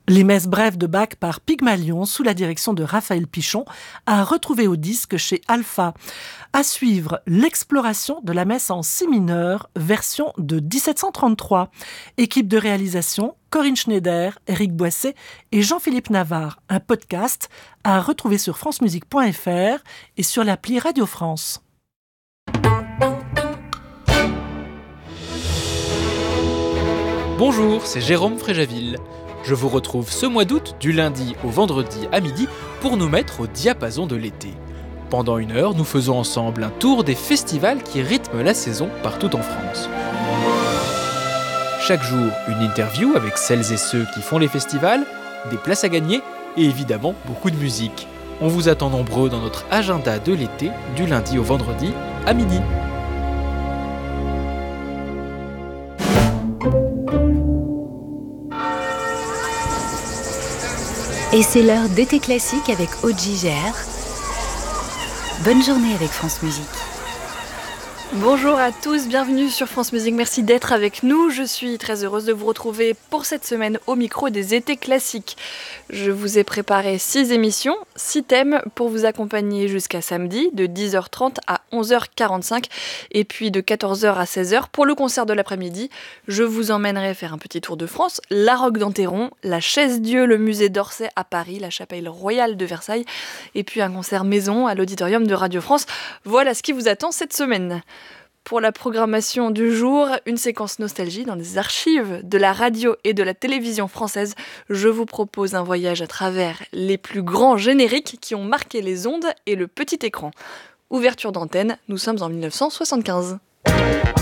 Les messes brèves de Bach par Pygmalion sous la direction de Raphaël Pichon à retrouver au disque chez Alpha. À suivre, l'exploration de la messe en si mineur, version de 1733. Équipe de réalisation, Corinne Schneider, Éric Boisset et Jean-Philippe Navarre. Un podcast à retrouver sur francemusique.fr et sur l'appli Radio France. Bonjour, c'est Jérôme Fréjaville. Je vous retrouve ce mois d'août, du lundi au vendredi à midi, pour nous mettre au diapason de l'été. Pendant 1 heure, nous faisons ensemble un tour des festivals qui rythment la saison partout en France. Chaque jour, une interview avec celles et ceux qui font les festivals, des places à gagner et évidemment beaucoup de musique. On vous attend nombreux dans notre agenda de l'été, du lundi au vendredi à midi. Et c'est l'heure d'été classique avec Audji GR. Bonne journée avec France Musique. Bonjour à tous, bienvenue sur France Musique, merci d'être avec nous. Je suis très heureuse de vous retrouver pour cette semaine au micro des étés classiques. Je vous ai préparé 6 émissions, 6 thèmes pour vous accompagner jusqu'à samedi de 10h30 à 11h45 et puis de 14h à 16h pour le concert de l'après-midi. Je vous emmènerai faire un petit tour de France, la Roque d'Enterron, la Chaise-Dieu, le musée d'Orsay à Paris, la chapelle royale de Versailles et puis un concert maison à l'auditorium de Radio France. Voilà ce qui vous attend cette semaine. Pour la programmation du jour, une séquence nostalgie dans les archives de la radio et de la télévision française. Je vous propose un voyage à travers les plus grands génériques qui ont marqué les ondes et le petit écran. Ouverture d'antenne, nous sommes en 1975.